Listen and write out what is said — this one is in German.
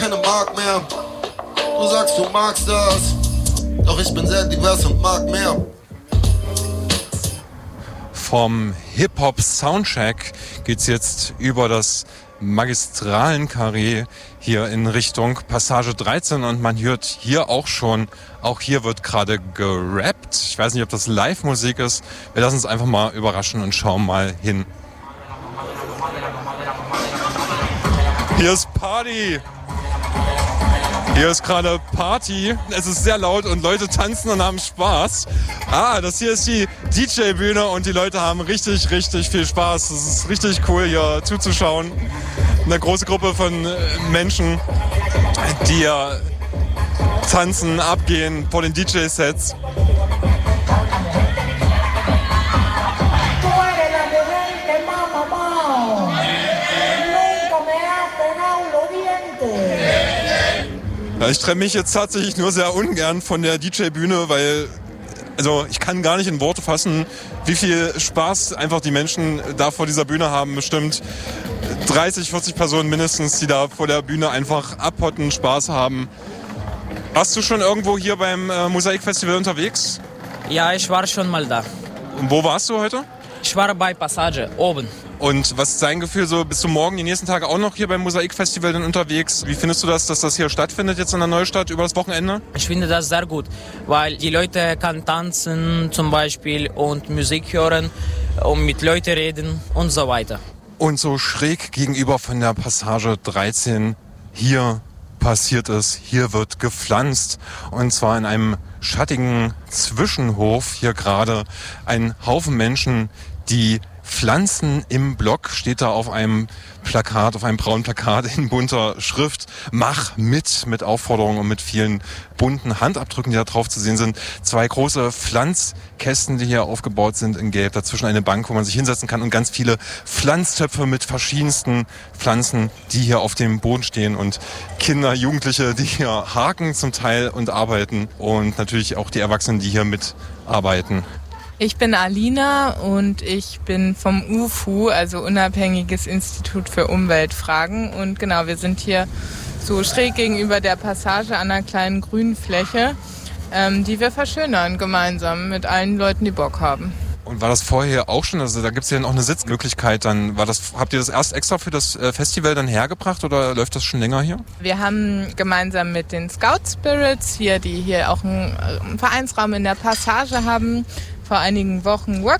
keine Mark mehr. Du sagst, du magst das, doch ich bin sehr divers und mag mehr. Vom Hip-Hop-Soundcheck geht's jetzt über das Magistralen-Karree hier in Richtung Passage 13 und man hört hier auch schon, auch hier wird gerade gerappt. Ich weiß nicht, ob das Live-Musik ist. Wir lassen uns einfach mal überraschen und schauen mal hin. Hier ist Party. Hier ist gerade Party. Es ist sehr laut und Leute tanzen und haben Spaß. Das hier ist die DJ-Bühne und die Leute haben richtig, richtig viel Spaß. Es ist richtig cool, hier zuzuschauen. Eine große Gruppe von Menschen, die hier tanzen, abgehen vor den DJ-Sets. Ich trenne mich jetzt tatsächlich nur sehr ungern von der DJ-Bühne, weil ich kann gar nicht in Worte fassen, wie viel Spaß einfach die Menschen da vor dieser Bühne haben. Bestimmt 30, 40 Personen mindestens, die da vor der Bühne einfach abhotten, Spaß haben. Warst du schon irgendwo hier beim Mosaikfestival unterwegs? Ja, ich war schon mal da. Und wo warst du heute? Ich war bei Passage, oben. Und was ist dein Gefühl so? Bist du morgen die nächsten Tage auch noch hier beim Mosaikfestival dann unterwegs? Wie findest du das, dass das hier stattfindet jetzt in der Neustadt über das Wochenende? Ich finde das sehr gut, weil die Leute können tanzen zum Beispiel und Musik hören und mit Leuten reden und so weiter. Und so schräg gegenüber von der Passage 13 hier passiert es. Hier wird gepflanzt und zwar in einem schattigen Zwischenhof. Hier gerade ein Haufen Menschen, die Pflanzen im Block, steht da auf einem Plakat, auf einem braunen Plakat in bunter Schrift. Mach mit Aufforderungen und mit vielen bunten Handabdrücken, die da drauf zu sehen sind. 2 große Pflanzkästen, die hier aufgebaut sind in Gelb. Dazwischen eine Bank, wo man sich hinsetzen kann und ganz viele Pflanztöpfe mit verschiedensten Pflanzen, die hier auf dem Boden stehen und Kinder, Jugendliche, die hier haken zum Teil und arbeiten und natürlich auch die Erwachsenen, die hier mitarbeiten. Ich bin Alina und ich bin vom UFU, also Unabhängiges Institut für Umweltfragen. Und genau, wir sind hier so schräg gegenüber der Passage an einer kleinen grünen Fläche, die wir verschönern gemeinsam mit allen Leuten, die Bock haben. Und war das vorher auch schon? Also da gibt es ja noch eine Sitzmöglichkeit. Habt ihr das erst extra für das Festival dann hergebracht oder läuft das schon länger hier? Wir haben gemeinsam mit den Scout Spirits die hier auch einen Vereinsraum in der Passage haben, vor einigen Wochen